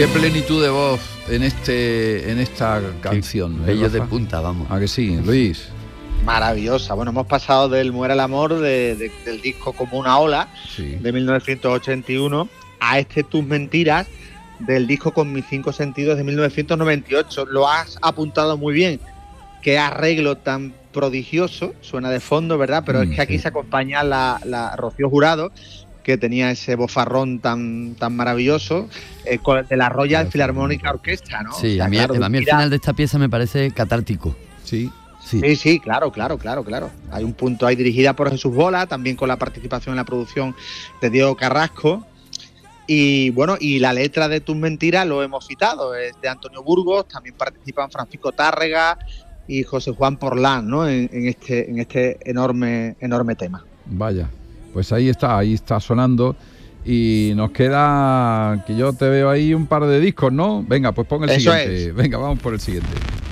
Qué plenitud de voz en esta canción. Bello de punta, vamos. ¿A que sí, Luis? Maravillosa. Bueno, hemos pasado del Muera el amor del disco Como una ola, Sí. de 1981, a Tus mentiras del disco Con mis cinco sentidos de 1998. Lo has apuntado muy bien. Qué arreglo tan prodigioso, suena de fondo, ¿verdad? Pero es que aquí se acompaña la Rocío Jurado, que tenía ese bofarrón tan maravilloso, de la Royal Philharmonic Orchestra, ¿no? Sí, O sea, a mí el final de esta pieza me parece catártico. Sí. Sí, claro. Hay un punto ahí dirigida por Jesús Bola, también con la participación en la producción de Diego Carrasco. Y bueno, y la letra de Tus mentiras lo hemos citado, es de Antonio Burgos, también participan Francisco Tárrega y José Juan Porlán, ¿no? En este enorme tema. Vaya, pues ahí está sonando. Y nos queda, que yo te veo ahí un par de discos, ¿no? Venga, pues pon el Eso siguiente. es. Venga, vamos por el siguiente.